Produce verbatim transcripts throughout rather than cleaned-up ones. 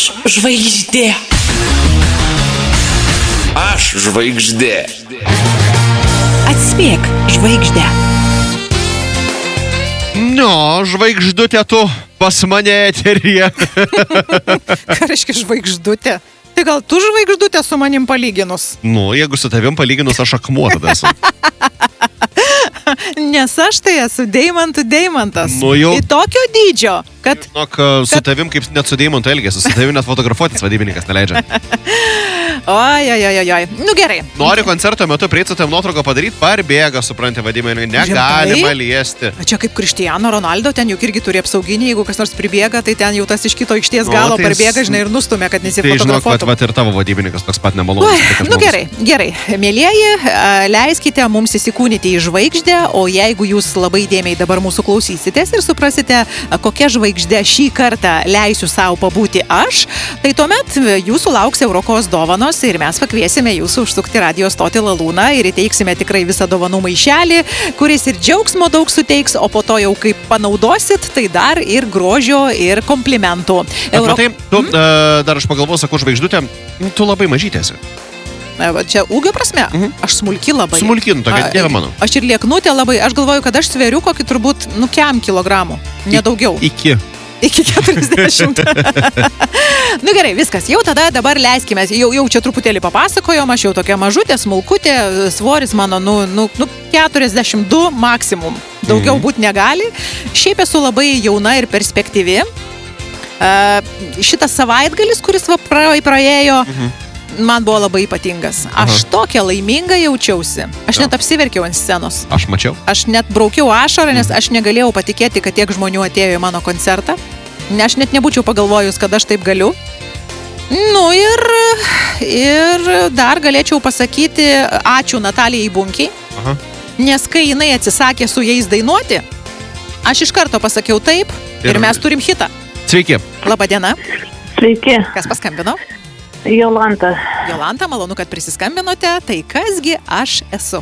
Aš žvaigždė. Aš žvaigždė. Atspėk žvaigždę. Nu, žvaigždutė tu pas mane eteryje. Ką reiškia žvaigždutė? Tai gal tu žvaigždutė su manim palyginus? Nu, jeigu su tavim palyginus, aš akmuo tada esu. Nes aš tai esu deimantų deimantas. Nu jau. Į tokio dydžio, kad... Žinok, su kad... tavim kaip net su deimantu elgėsi, su tavim net fotografuotis vadybininkas neleidžia. Oi, oi, oi, oi. Nu gerai. Nori koncerto metu prieiti su tam nuotrauką padaryti, parbėga, supranti, vadybininkai, negalima liesti. Čia kaip Cristiano Ronaldo, ten juk irgi turi apsauginį, jeigu kas nors pribėga, tai ten jau tas iš kito aikštės galo tai parbėga, žinai, ir nustumė, kad nesifotografuotų. Tai žinok, vat, vat ir tavo vadybininkas toks pat nemalonus. Nu gerai, gerai. Mielieji, leiskite mums įsikūnyti į žvaigždę, o jeigu jūs labai dėmiai dabar mūsų klausysitės ir suprasite, kokia žvaigždė šį kartą leisiu savo pabūti aš, tai tuomet jūsų lauks Eurokos dovanos ir mes pakviesime jūsų užsukti radio stotį Lalūną ir įteiksime tikrai visą dovanų maišelį, kuris ir džiaugsmo daug suteiks, o po to jau kaip panaudosit, tai dar ir grožio ir komplimentų. Euro... Matai, tu, hmm? uh, dar aš pagalvoju, sakau, žvaigždutė, tu labai mažytėsi. Čia ūgio prasme? Mhm. Aš smulki labai. Smulki, nu tokia, dieve mano. Aš ir lieknutė labai. Aš galvoju, kad aš sveriu kokį turbūt, nu, kem kilogramų. Nedaugiau. I, iki. Iki keturiasdešimt. Nu gerai, viskas. Jau tada dabar leiskime. Jau, jau čia truputėlį papasakojom. Aš jau tokia mažutė, smulkutė. Svoris mano, nu, nu, nu keturiasdešimt du maksimum. Daugiau mhm. būt negali. Šiaip esu labai jauna ir perspektyvi. Uh, šitas savaitgalis, kuris va praėjo, mhm. man buvo labai ypatingas. Aš Aha. tokia laiminga jaučiausi. Aš ja. net apsiverkiau ant scenos. Aš mačiau. Aš net braukiau ašarą, nes aš negalėjau patikėti, kad tiek žmonių atėjo į mano koncertą. Aš net nebūčiau pagalvojus, kad aš taip galiu. Nu ir, ir dar galėčiau pasakyti ačiū Natalijai Bunkiai. Aha. Nes kai jinai atsisakė su jais dainuoti, aš iš karto pasakiau taip ir, ir mes turim hitą. Sveiki. Labą dieną. Sveiki. Kas paskambino? Jolanta. Jolanta, malonu, kad prisiskambinote. Tai kasgi aš esu?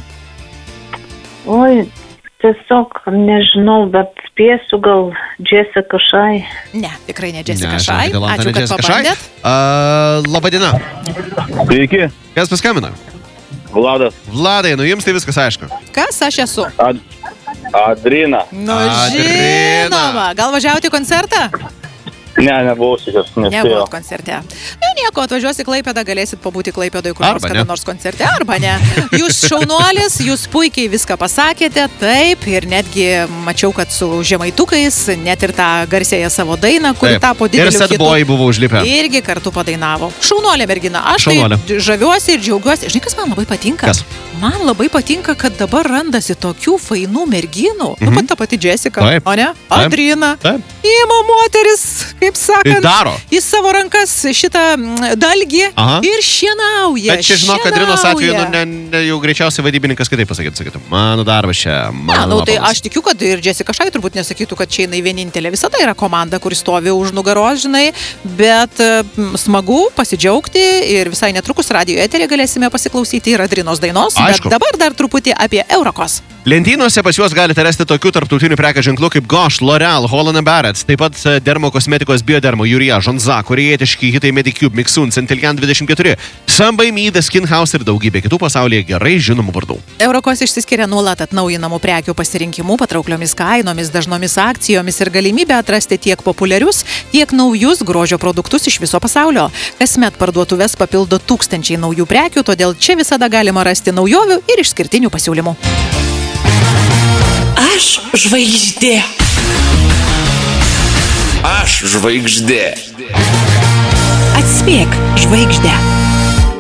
Oi, tiesiog nežinau, bet spėsiu gal Jessica Shy. Ne, tikrai ne Jessica ne, Shy. Ačiū, kad Jessica pabandėt. Uh, Labą dieną. Sveiki. Kas paskambino? Vladas. Vladai, nu jums tai viskas aišku. Kas aš esu? Ad... Adrina. Nu, žinoma. Gal važiavote į koncertą? Ne, nebuvau šitas, nespėjau. Nebuvot koncerte. Nu, nieko, atvažiuosi Klaipėdą, galėsit pabūti Klaipėdoj kur nors kada nors koncerte, arba ne. Jūs šaunuolis, jūs puikiai viską pasakėte, taip, ir netgi mačiau, kad su žemaitukais, net ir tą garsėją savo dainą, kuri taip. tapo dideliu hitu. Ir Sad Boy buvo užlipę. Irgi kartu padainavo. Šaunuolė mergina. Aš Šaunuolė. tai žaviuosi ir džiaugiuosi. Žinai, kas man labai patinka? Kas? Man labai patinka, kad dabar randasi tokių fainų merginų. Mhm. Nu, pat ta pati Jessica, taip. o ne? Adrina. Taip. Įma moteris, kaip sakant, daro. į savo rankas šitą dalgį Aha. ir šienauja. Bet čia žinok, kad Adrinos atveju nu, ne, ne, jau greičiausiai vadybininkas kitaip pasakytų, sakytų, mano darbas čia, mano ne, nu, tai nuopelnas. aš tikiu, kad ir Jessica Shy turbūt nesakytų, kad čia jinai vienintelė. Visada yra komanda, kuri stovi už nugaros, žinai, bet m, smagu pasidžiaugti ir visai netrukus radio eterį galėsime pasiklausyti ir Adrinos dainos. Aišku. Bet dabar dar truputį apie Eurokos. Lentynose pas juos galite rasti tokių tarptautinių prekės ženklų kaip Gosh, L'Oreal, Holland and Barrett, taip pat dermo kosmetikos Biodermo, Jurija, Žonza, korėjietiški hitai Medicube, Mixun, Centillian dvidešimt keturi, Some by Me, The Skin House ir daugybė kitų pasaulyje gerai žinomų vardų. Eurokos išsiskiria nuolat atnaujinamų prekių pasirinkimų, patraukliomis kainomis, dažnomis akcijomis ir galimybę atrasti tiek populiarius, tiek naujus grožio produktus iš viso pasaulio. Kasmet parduotuves papildo tūkstančiai naujų prekių, todėl čia visada galima rasti naujovių ir išskirtinių pasiūlymų. Aš žvaigždė. Aš žvaigždė. Atspėk žvaigždę.